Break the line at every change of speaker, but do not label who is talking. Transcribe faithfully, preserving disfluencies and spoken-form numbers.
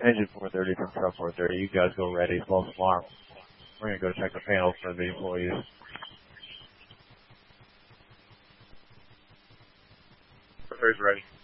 Engine four thirty from truck four thirty. You guys go ready. False alarm. We're going to go check the panels for the employees. First ready.